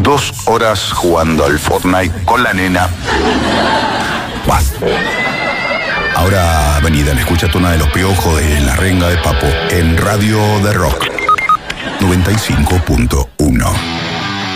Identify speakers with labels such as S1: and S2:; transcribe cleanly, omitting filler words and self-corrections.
S1: 2 horas jugando al Fortnite con la nena. Paz. Ahora vení, dale, escucha una de los piojos de La Renga de Papo en Radio de Rock 95.1.